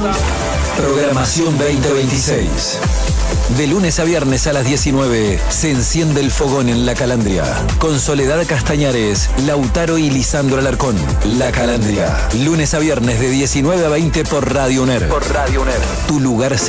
Programación 2026. De lunes a viernes a las 19 se enciende el fogón en La Calandria. Con Soledad Castañares, Lautaro y Lisandro Alarcón. La Calandria. Lunes a viernes de 19 a 20 por Radio UNER. Tu lugar